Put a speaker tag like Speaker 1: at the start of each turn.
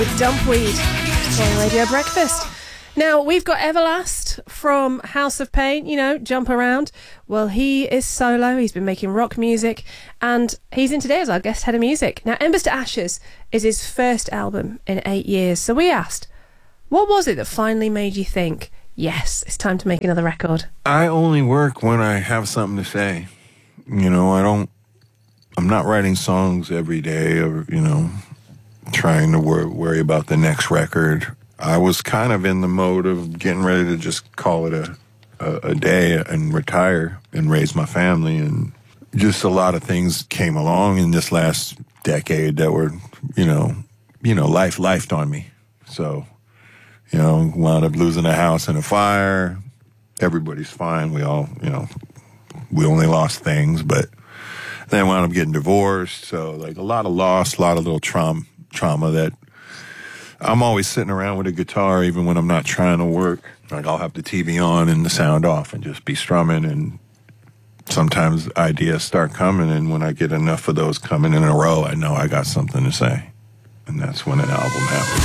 Speaker 1: Dumpweed on Radio Breakfast. Now, we've got Everlast from House of Pain, you know, Jump Around. Well, he is solo. He's been making rock music, and he's in today as our guest head of music. Now, Embers to Ashes is his first album in 8 years. So we asked, what was it that finally made you think, yes, it's time to make another record?
Speaker 2: I only work when I have something to say. You know, I'm not writing songs every day or, you know, trying to worry about the next record. I was kind of in the mode of getting ready to just call it a day and retire and raise my family. And just a lot of things came along in this last decade that were, you know, lifed on me. So, you know, wound up losing a house in a fire. Everybody's fine. We all, you know, we only lost things, but then wound up getting divorced. So, like, a lot of loss, a lot of little trauma that I'm always sitting around with a guitar even when I'm not trying to work. Like, I'll have the TV on and the sound off and just be strumming, and sometimes ideas start coming, and when I get enough of those coming in a row, I know I got something to say. And that's when an album happens.